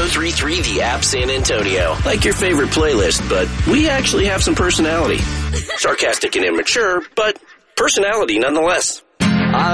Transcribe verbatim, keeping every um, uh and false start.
three three The App San Antonio. Like your favorite playlist, but we actually have some personality. Sarcastic and immature, but personality nonetheless.